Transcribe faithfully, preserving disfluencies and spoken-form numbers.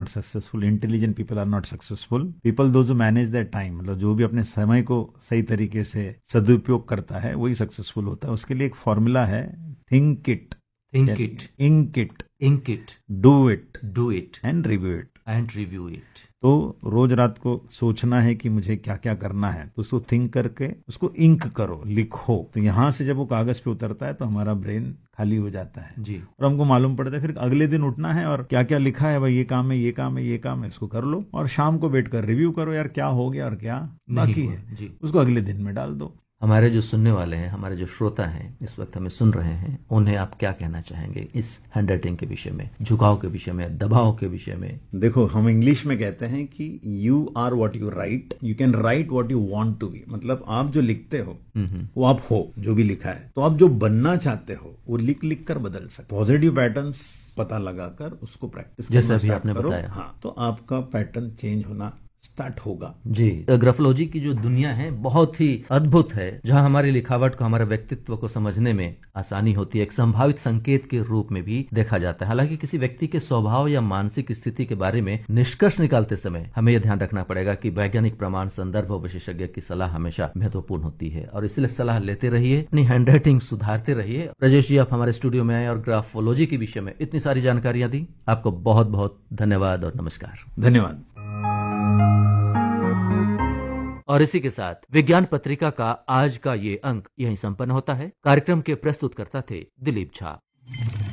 Successful, intelligent people are not successful, people those who manage their time, मतलब जो भी अपने समय को सही तरीके से सदुपयोग करता है वही सक्सेसफुल होता है। उसके लिए एक फॉर्मूला है, think it, think it, ink it, ink it, do it, do it and review it, and review it. तो रोज रात को सोचना है कि मुझे क्या क्या करना है, तो उसको थिंक करके उसको इंक करो, लिखो। तो यहाँ से जब वो कागज पे उतरता है तो हमारा ब्रेन खाली हो जाता है जी। और हमको मालूम पड़ता है फिर अगले दिन उठना है और क्या क्या लिखा है, भाई ये काम है, ये काम है, ये काम है, इसको कर लो। और शाम को बैठकर रिव्यू करो, यार क्या हो गया और क्या बाकी है, जी। उसको अगले दिन में डाल दो। हमारे जो सुनने वाले हैं, हमारे जो श्रोता हैं, इस वक्त हमें सुन रहे हैं, उन्हें आप क्या कहना चाहेंगे इस हैंडराइटिंग के विषय में, झुकाव के विषय में, दबाव के विषय में? देखो, हम इंग्लिश में कहते हैं कि you are what you right, you can write what you want to be. मतलब आप जो लिखते हो वो आप हो, जो भी लिखा है। तो आप जो बनना चाहते हो वो लिख लिख कर बदल सकते। पॉजिटिव पैटर्न्स पता लगाकर उसको प्रैक्टिस जैसे अभी आपने बताया, हाँ, तो आपका पैटर्न चेंज होना स्टार्ट होगा। जी। ग्राफोलॉजी की जो दुनिया है बहुत ही अद्भुत है, जहां हमारी लिखावट को, हमारे व्यक्तित्व को समझने में आसानी होती है। एक संभावित संकेत के रूप में भी देखा जाता है। हालांकि किसी व्यक्ति के स्वभाव या मानसिक स्थिति के बारे में निष्कर्ष निकालते समय हमें यह ध्यान रखना पड़ेगा कि वैज्ञानिक प्रमाण, संदर्भ और विशेषज्ञ की सलाह हमेशा महत्वपूर्ण होती है, और इसलिए सलाह लेते रहिए, अपनी हैंडराइटिंग सुधारते रहिए। राजेश जी, आप हमारे स्टूडियो में आए और ग्राफोलॉजी के विषय में इतनी सारी जानकारियां दी, आपको बहुत बहुत धन्यवाद और नमस्कार। धन्यवाद। और इसी के साथ विज्ञान पत्रिका का आज का ये अंक यहीं संपन्न होता है। कार्यक्रम के प्रस्तुतकर्ता थे दिलीप झा।